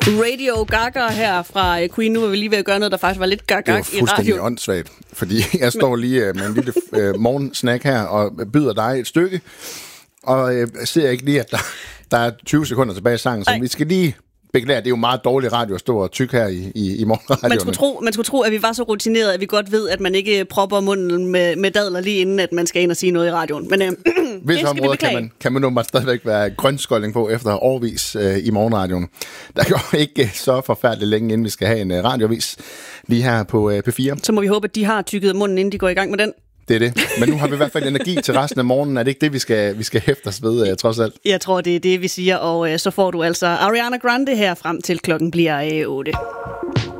Radio Gaga her fra Queen. Nu var vi lige ved at gøre noget, der faktisk var lidt gaga i radio. Det var fuldstændig åndssvagt, fordi jeg står lige med en lille morgensnack her og byder dig et stykke, og ser ikke lige, at der er 20 sekunder tilbage i sangen, så vi skal lige beklage. Det er jo meget dårlig radio at stå og tykke her i morgenradioen. Man skulle tro, at vi var så rutineret, at vi godt ved, at man ikke propper munden med dadler lige inden, at man skal ind og sige noget i radioen. Men visse områder kan man nu stadigvæk være grønskolding på efter årvis i morgenradioen. Der går ikke så forfærdeligt længe, inden vi skal have en radiovis lige her på P4. Så må vi håbe, at de har tykket munden, inden de går i gang med den. Det er det. Men nu har vi i hvert fald energi til resten af morgenen. Er det ikke det, vi skal hæfte os ved, trods alt? Jeg tror, det er det, vi siger. Og så får du altså Ariana Grande her frem til klokken bliver 8.